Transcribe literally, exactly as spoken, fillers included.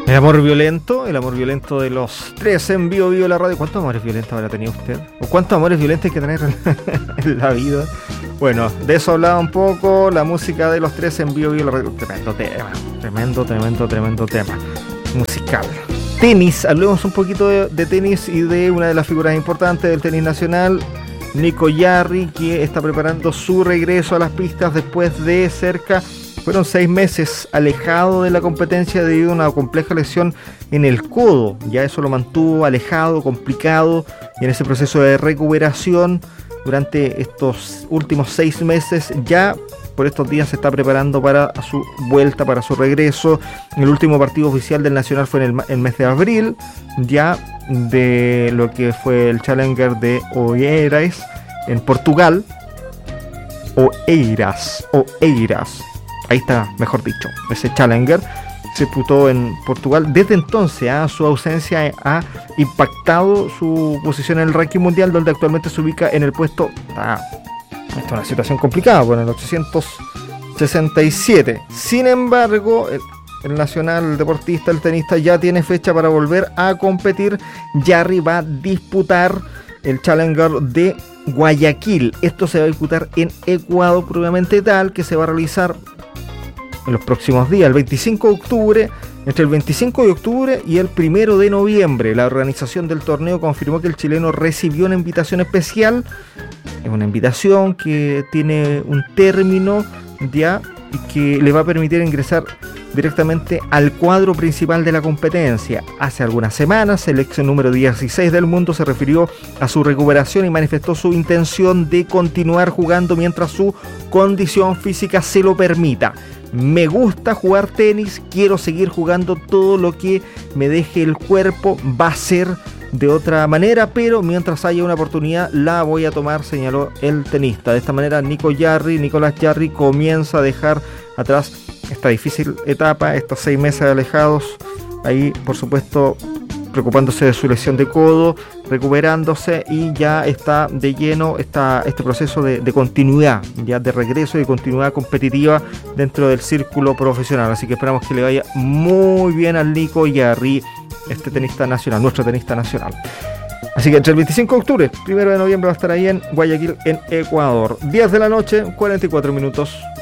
El amor violento, el amor violento de los tres en Vivo Vivo la radio. ¿Cuántos amores violentos habrá tenido usted? ¿O cuántos amores violentos hay que tener en la vida? Bueno, de eso hablaba un poco la música de los tres en Vivo Vivo la radio. Tremendo tema, tremendo, tremendo, tremendo tema musical. Tenis, hablemos un poquito de, de tenis y de una de las figuras importantes del tenis nacional, Nico Yarri, que está preparando su regreso a las pistas después de cerca... Fueron seis meses alejado de la competencia debido a una compleja lesión en el codo. Ya eso lo mantuvo alejado, complicado, y en ese proceso de recuperación durante estos últimos seis meses ya por estos días se está preparando para su vuelta, para su regreso. El último partido oficial del Nacional fue en el, el mes de abril, ya de lo que fue el Challenger de Oeiras en Portugal. Oeiras, Oeiras. Ahí está, mejor dicho, ese Challenger se disputó en Portugal. Desde entonces, ¿eh? su ausencia ha impactado su posición en el ranking mundial, donde actualmente se ubica en el puesto... Ah, esta es una situación complicada, bueno, en el ochocientos sesenta y siete. Sin embargo, el, el nacional, el deportista, el tenista, ya tiene fecha para volver a competir. Yarri va a disputar el Challenger de Guayaquil. Esto se va a disputar en Ecuador, propiamente tal, que se va a realizar en los próximos días, el veinticinco de octubre, entre el veinticinco de octubre y el primero de noviembre. La organización del torneo confirmó que el chileno recibió una invitación especial. Es una invitación que tiene un término ya y que le va a permitir ingresar directamente al cuadro principal de la competencia. Hace algunas semanas, el ex número dieciséis del mundo se refirió a su recuperación y manifestó su intención de continuar jugando mientras su condición física se lo permita. Me gusta jugar tenis, quiero seguir jugando, todo lo que me deje el cuerpo va a ser de otra manera, pero mientras haya una oportunidad la voy a tomar, señaló el tenista. De esta manera Nico Yarri, Nicolás Yarri comienza a dejar atrás esta difícil etapa, estos seis meses alejados, ahí por supuesto preocupándose de su lesión de codo, recuperándose, y ya está de lleno esta, este proceso de, de continuidad, ya de regreso y de continuidad competitiva dentro del círculo profesional. Así que esperamos que le vaya muy bien al Nico Yarri, este tenista nacional, nuestro tenista nacional. Así que entre el veinticinco de octubre, primero de noviembre va a estar ahí en Guayaquil, en Ecuador. diez de la noche, cuarenta y cuatro minutos.